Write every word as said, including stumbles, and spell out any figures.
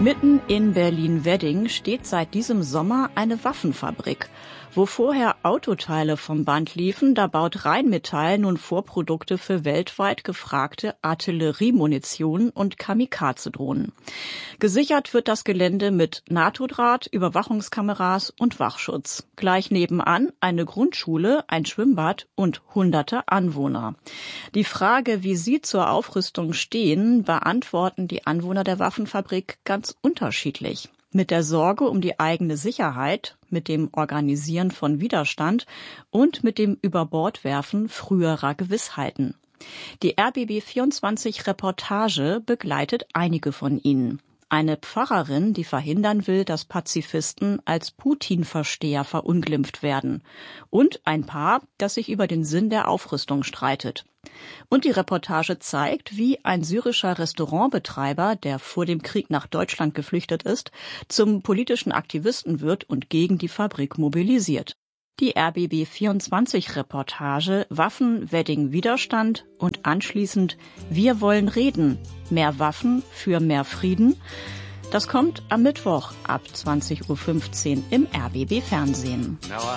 Mitten in Berlin-Wedding steht seit diesem Sommer eine Waffenfabrik. Wo vorher Autoteile vom Band liefen, da baut Rheinmetall nun Vorprodukte für weltweit gefragte Artilleriemunition und Kamikaze-Drohnen. Gesichert wird das Gelände mit NATO-Draht, Überwachungskameras und Wachschutz. Gleich nebenan eine Grundschule, ein Schwimmbad und hunderte Anwohner. Die Frage, wie sie zur Aufrüstung stehen, beantworten die Anwohner der Waffenfabrik ganz unterschiedlich. Mit der Sorge um die eigene Sicherheit, mit dem Organisieren von Widerstand und mit dem Überbordwerfen früherer Gewissheiten. Die R B B vierundzwanzig Reportage begleitet einige von ihnen. Eine Pfarrerin, die verhindern will, dass Pazifisten als Putin-Versteher verunglimpft werden. Und ein Paar, das sich über den Sinn der Aufrüstung streitet. Und die Reportage zeigt, wie ein syrischer Restaurantbetreiber, der vor dem Krieg nach Deutschland geflüchtet ist, zum politischen Aktivisten wird und gegen die Fabrik mobilisiert. Die R B B vierundzwanzig Reportage Waffen, Wedding, Widerstand und anschließend Wir wollen reden. Mehr Waffen für mehr Frieden. Das kommt am Mittwoch ab zwanzig Uhr fünfzehn im R B B Fernsehen.